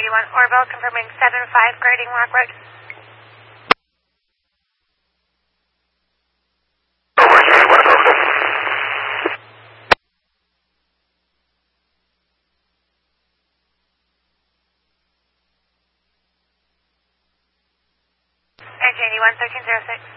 JD1 Orbel confirming 7-5 grading Rock Road. JD1 1306.